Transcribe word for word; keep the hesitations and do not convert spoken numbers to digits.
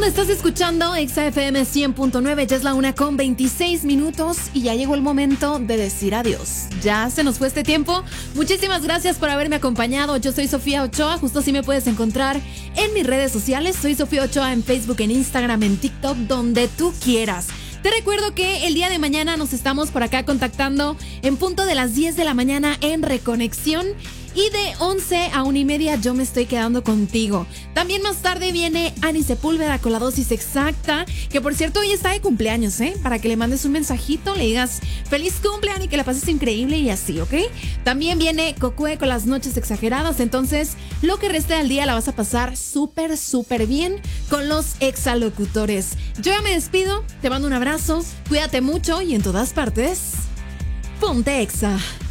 Estás escuchando Exa F M cien punto nueve, ya es la una con veintiséis minutos y ya llegó el momento de decir adiós. Ya se nos fue este tiempo. Muchísimas gracias por haberme acompañado. Yo soy Sofía Ochoa, justo así me puedes encontrar en mis redes sociales. Soy Sofía Ochoa en Facebook, en Instagram, en TikTok, donde tú quieras. Te recuerdo que el día de mañana nos estamos por acá contactando en punto de las diez de la mañana en Reconexión. Y de once a una y media yo me estoy quedando contigo. También más tarde viene Ani Sepúlveda con la dosis exacta, que por cierto hoy está de cumpleaños, ¿eh? Para que le mandes un mensajito, le digas feliz cumpleaños y que la pases increíble y así, ¿ok? También viene Cocue con las noches exageradas, entonces lo que resta del día la vas a pasar súper, súper bien con los exalocutores. Yo ya me despido, te mando un abrazo, cuídate mucho y en todas partes, ponte Exa.